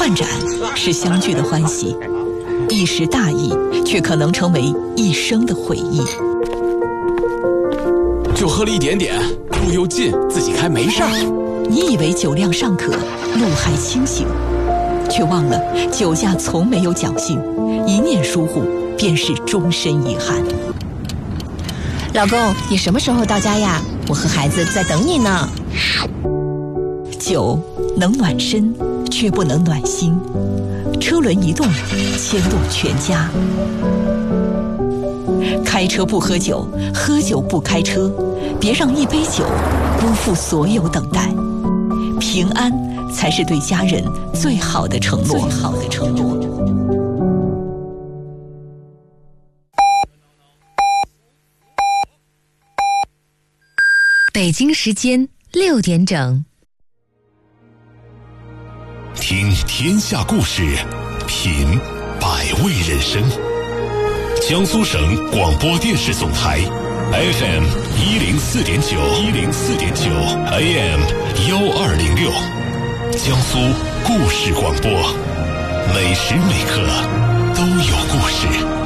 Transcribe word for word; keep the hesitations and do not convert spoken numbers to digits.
断盏是相聚的欢喜，一时大意却可能成为一生的回忆。 就喝了一点点，路又近，自己开没事儿。 你以为酒量尚可，路还清醒，却忘了酒驾从没有侥幸，一念疏忽便是终身遗憾。 老公，你什么时候到家呀？我和孩子在等你呢。 酒能暖身，却不能暖心。车轮一动，牵动全家。开车不喝酒，喝酒不开车，别让一杯酒辜负所有等待。平安才是对家人最好的承诺。最好的承诺。 北京时间六点整。 听天下故事，品百味人生。江苏省广播电视总台 F M 一零四点九一零四点九 A M 幺二零六，江苏故事广播，每时每刻都有故事。